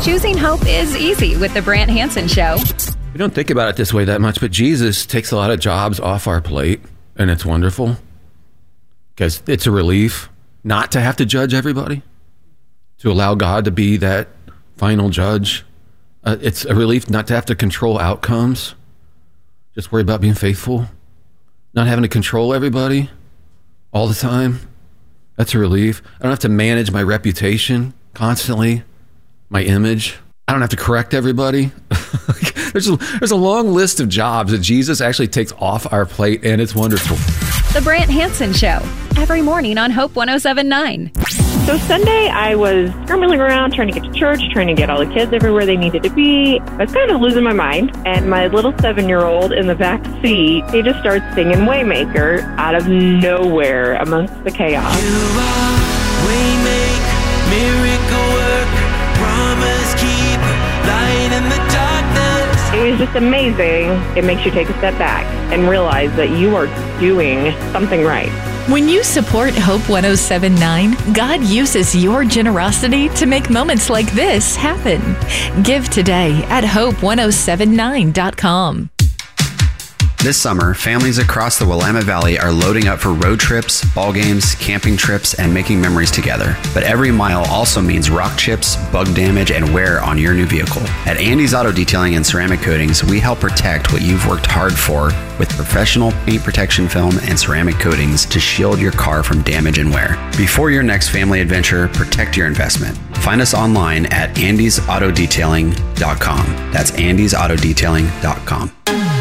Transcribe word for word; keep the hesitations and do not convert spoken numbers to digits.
Choosing hope is easy with the Brant Hansen Show. We don't think about it this way that much, but Jesus takes a lot of jobs off our plate, and it's wonderful because it's a relief not to have to judge everybody, to allow God to be that final judge. Uh, it's a relief not to have to control outcomes, just worry about being faithful, not having to control everybody all the time. That's a relief. I don't have to manage my reputation constantly, my image. I don't have to correct everybody. there's, a, there's a long list of jobs that Jesus actually takes off our plate, and it's wonderful. The Brant Hansen Show, every morning on Hope one oh seven point nine. So Sunday, I was scrambling around trying to get to church, trying to get all the kids everywhere they needed to be. I was kind of losing my mind, and my little seven-year-old in the back seat, he just starts singing Waymaker out of nowhere amongst the chaos. You are Waymaker, miracle worker, promise keeper, light in the darkness. It was just amazing. It makes you take a step back and realize that you are doing something right. When you support Hope one oh seven point nine, God uses your generosity to make moments like this happen. Give today at hope one oh seven nine dot com. This summer, families across the Willamette Valley are loading up for road trips, ball games, camping trips, and making memories together. But every mile also means rock chips, bug damage, and wear on your new vehicle. At Andy's Auto Detailing and Ceramic Coatings, we help protect what you've worked hard for with professional paint protection film and ceramic coatings to shield your car from damage and wear. Before your next family adventure, protect your investment. Find us online at andys auto detailing dot com. That's andys auto detailing dot com.